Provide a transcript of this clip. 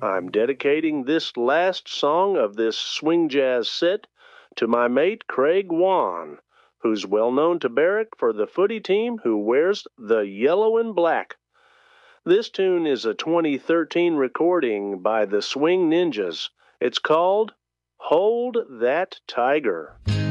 I'm dedicating this last song of this swing jazz set to my mate Craig Wan, who's well known to Barrick for the footy team who wears the yellow and black. This tune is a 2013 recording by the Swing Ninjas. It's called Hold That Tiger.